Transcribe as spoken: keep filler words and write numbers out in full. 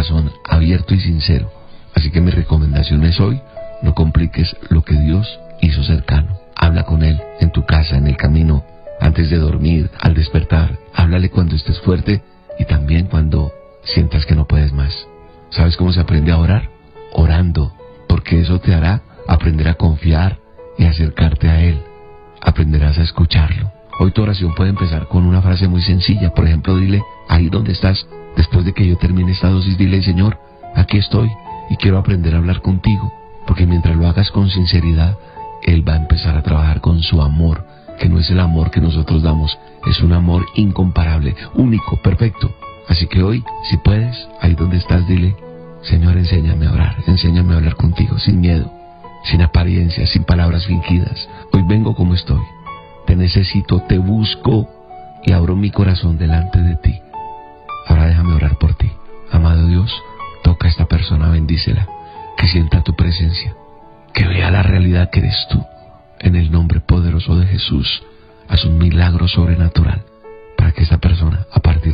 corazón abierto y sincero. Así que mi recomendación es hoy, no compliques lo que Dios hizo cercano. Habla con Él en tu casa, en el camino, antes de dormir, al despertar. Háblale cuando estés fuerte y también cuando sientas que no puedes más. ¿Sabes cómo se aprende a orar? Orando, porque eso te hará aprender a confiar y acercarte a Él. Aprenderás a escucharlo. Hoy tu oración puede empezar con una frase muy sencilla. Por ejemplo, dile, ahí donde estás, después de que yo termine esta dosis, dile, Señor, aquí estoy y quiero aprender a hablar contigo. Porque mientras lo hagas con sinceridad, Él va a empezar a trabajar con su amor, que no es el amor que nosotros damos, es un amor incomparable, único, perfecto. Así que hoy, si puedes, ahí donde estás, dile, Señor, enséñame a orar, enséñame a hablar contigo, sin miedo, sin apariencias, sin palabras fingidas. Hoy vengo como estoy, te necesito, te busco y abro mi corazón delante de ti. Ahora déjame orar por ti. Amado Dios, toca a esta persona, bendícela, que sienta tu presencia, que vea la realidad que eres tú. En el nombre poderoso de Jesús, haz un milagro sobrenatural para que esta persona, a partir